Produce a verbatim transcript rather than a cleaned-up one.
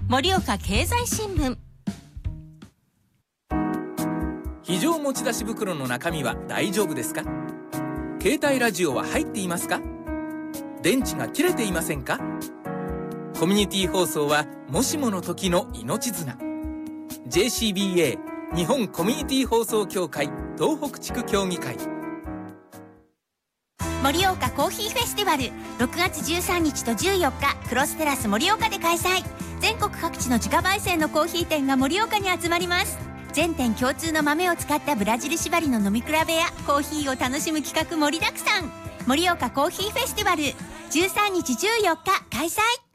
盛岡経済新聞。 非常持ち出し袋の中身は大丈夫ですか？携帯ラジオは入っていますか？電池が切れていませんか？コミュニティ放送はもしもの時の命綱。 ジェーシービーエー 日本コミュニティ放送協会東北地区協議会。 盛岡コーヒーフェスティバルろくがつじゅうさんにちとじゅうよっか、クロステラス盛岡で開催。全国各地の自家焙煎のコーヒー店が盛岡に集まります。全店共通の豆を使ったブラジル縛りの飲み比べやコーヒーを楽しむ企画盛りだくさん。盛岡コーヒーフェスティバルじゅうさんにちじゅうよっか開催。